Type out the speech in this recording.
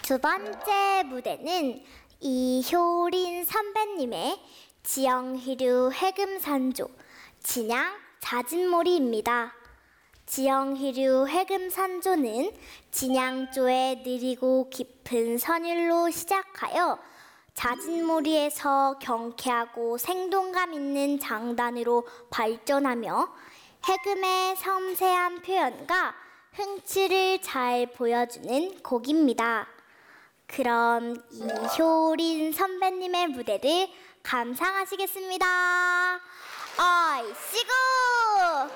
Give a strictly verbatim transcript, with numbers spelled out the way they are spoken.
두 번째 무대는 이효린 선배님의 지영희류 해금산조 진양 자진몰이입니다. 지영희류 해금산조는 진양조의 느리고 깊은 선율로 시작하여 자진몰이에서 경쾌하고 생동감 있는 장단으로 발전하며 해금의 섬세한 표현과 흥취를 잘 보여주는 곡입니다. 그럼 이효린 선배님의 무대를 감상하시겠습니다. 얼씨구!